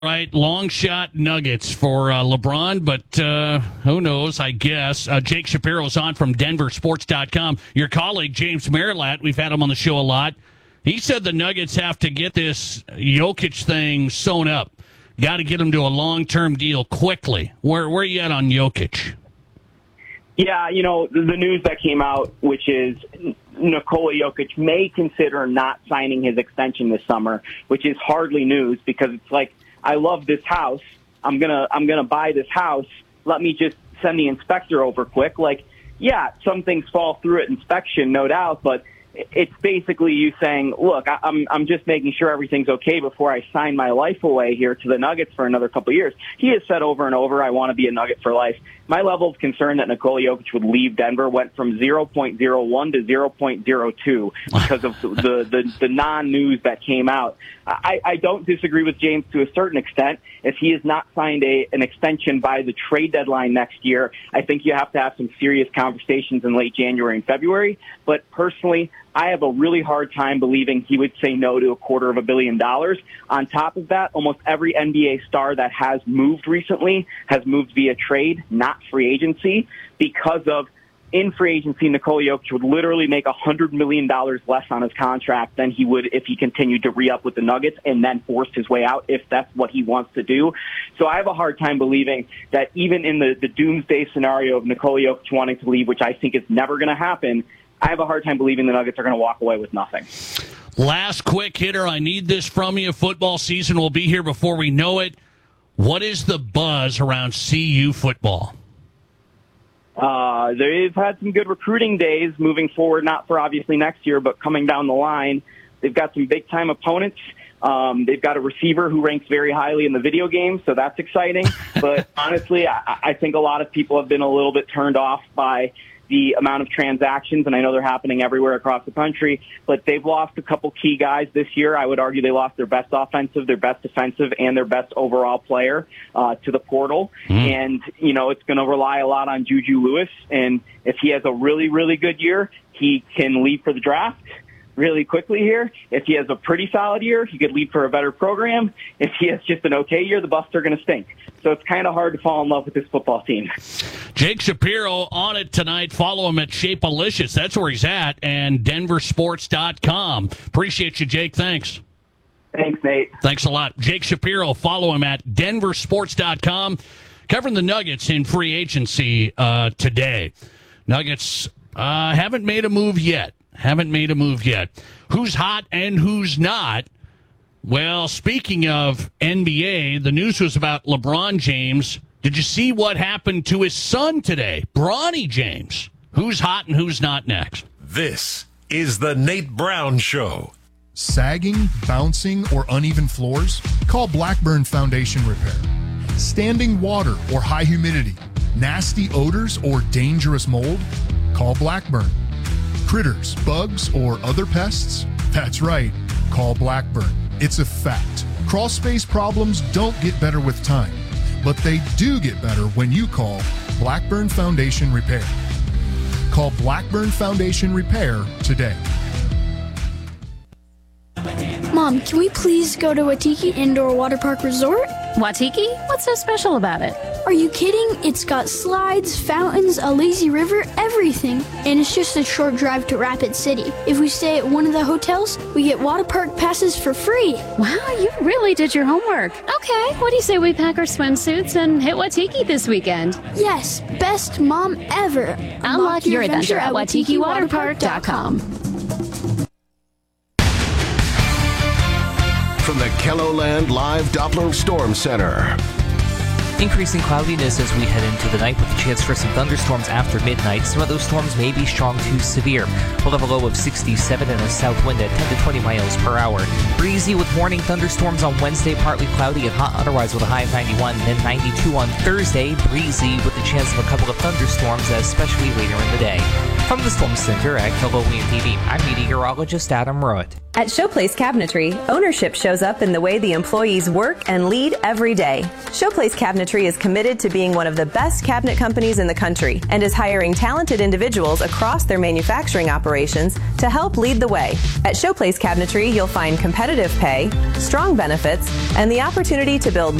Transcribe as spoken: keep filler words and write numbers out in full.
Right, long shot Nuggets for uh, LeBron, but uh, who knows, I guess. Uh, Jake Shapiro's on from Denver Sports dot com. Your colleague, James Merilatt, we've had him on the show a lot. He said the Nuggets have to get this Jokic thing sewn up. Got to get him to a long-term deal quickly. Where, where are you at on Jokic? Yeah, you know, the, the news that came out, which is Nikola Jokic may consider not signing his extension this summer, which is hardly news because it's like, I love this house. I'm gonna I'm gonna buy this house. Let me just send the inspector over quick. Like, yeah, some things fall through at inspection, no doubt, but it's basically you saying, look, I, I'm I'm just making sure everything's okay before I sign my life away here to the Nuggets for another couple of years. He has said over and over, I want to be a Nugget for life. My level of concern that Nikola Jokic would leave Denver went from zero point zero one to zero point zero two because of the, the, the non-news that came out. I, I don't disagree with James to a certain extent. If he has not signed a, an extension by the trade deadline next year, I think you have to have some serious conversations in late January and February. But personally, I have a really hard time believing he would say no to a quarter of a billion dollars. On top of that, almost every N B A star that has moved recently has moved via trade, not free agency, because of in free agency, Nikola Jokic would literally make one hundred million dollars less on his contract than he would if he continued to re-up with the Nuggets and then forced his way out if that's what he wants to do. So I have a hard time believing that even in the, the doomsday scenario of Nikola Jokic wanting to leave, which I think is never going to happen, I have a hard time believing the Nuggets are going to walk away with nothing. Last quick hitter, I need this from you. Football season will be here before we know it. What is the buzz around C U football? Uh, they've had some good recruiting days moving forward, not for obviously next year, but coming down the line. They've got some big-time opponents. Um, they've got a receiver who ranks very highly in the video game, so that's exciting. But honestly, I, I think a lot of people have been a little bit turned off by the amount of transactions, and I know they're happening everywhere across the country, but they've lost a couple key guys this year. I would argue they lost their best offensive, their best defensive, and their best overall player uh, to the portal. Mm. And, you know, it's going to rely a lot on Juju Lewis, and if he has a really, really good year, he can leave for the draft really quickly here. If he has a pretty solid year, he could lead for a better program. If he has just an okay year, the Buffs are going to stink. So it's kind of hard to fall in love with this football team. Jake Shapiro on it tonight. Follow him at Shapealicious. That's where he's at. And Denver Sports dot com. Appreciate you, Jake. Thanks. Thanks, Nate. Thanks a lot. Jake Shapiro. Follow him at Denver Sports dot com. Covering the Nuggets in free agency uh, today. Nuggets uh, haven't made a move yet. Haven't made a move yet. Who's hot and who's not? Well, speaking of N B A, the news was about LeBron James. Did you see what happened to his son today, Bronny James? Who's hot and who's not next? This is the Nate Brown Show. Sagging, bouncing, or uneven floors? Call Blackburn Foundation Repair. Standing water or high humidity? Nasty odors or dangerous mold? Call Blackburn. Critters, bugs, or other pests? That's right. Call Blackburn. It's a fact. Crawl space problems don't get better with time, but they do get better when you call Blackburn Foundation Repair. Call Blackburn Foundation Repair today. Mom, can we please go to Waitiki Indoor Water Park Resort? Waitiki? What's so special about it? Are you kidding? It's got slides, fountains, a lazy river, everything. And it's just a short drive to Rapid City. If we stay at one of the hotels, we get water park passes for free. Wow, you really did your homework. Okay, what do you say we pack our swimsuits and hit Waitiki this weekend? Yes, best mom ever. Unlock, Unlock your adventure at Waitiki Water Park dot com. From the KELOLAND Live Doppler Storm Center. Increasing cloudiness as we head into the night with a chance for some thunderstorms after midnight. Some of those storms may be strong to severe. We'll have a low of sixty-seven and a south wind at ten to twenty miles per hour. Breezy with morning thunderstorms on Wednesday, partly cloudy and hot otherwise with a high of ninety-one, then ninety-two on Thursday. Breezy with the chance of a couple of thunderstorms, especially later in the day. From the Storm Center at Kildolean T V, I'm meteorologist Adam Root. At Showplace Cabinetry, ownership shows up in the way the employees work and lead every day. Showplace Cabinetry is committed to being one of the best cabinet companies in the country and is hiring talented individuals across their manufacturing operations to help lead the way. At Showplace Cabinetry, you'll find competitive pay, strong benefits, and the opportunity to build